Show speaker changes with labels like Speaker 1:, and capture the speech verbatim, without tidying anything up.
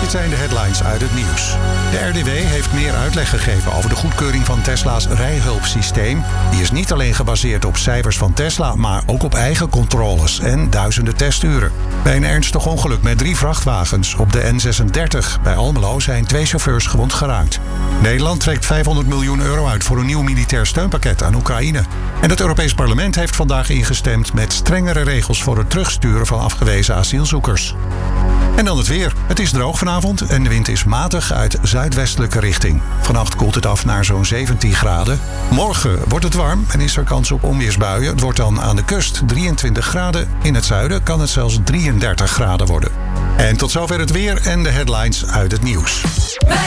Speaker 1: Dit zijn de headlines uit het nieuws. De R D W heeft meer uitleg gegeven over de goedkeuring van Tesla's rijhulpsysteem. Die is niet alleen gebaseerd op cijfers van Tesla, maar ook op eigen controles en duizenden testuren. Bij een ernstig ongeluk met drie vrachtwagens op de N zesendertig bij Almelo zijn twee chauffeurs gewond geraakt. Nederland trekt vijfhonderd miljoen euro uit voor een nieuw militair steunpakket aan Oekraïne. En het Europees Parlement heeft vandaag ingestemd met strengere regels voor het terugsturen van afgewezen asielzoekers. En dan het weer. Het is droog vanavond en de wind is matig uit zuidwestelijke richting. Vannacht koelt het af naar zo'n zeventien graden. Morgen wordt het warm en is er kans op onweersbuien. Het wordt dan aan de kust drieëntwintig graden. In het zuiden kan het zelfs drieëndertig graden worden. En tot zover het weer en de headlines uit het nieuws.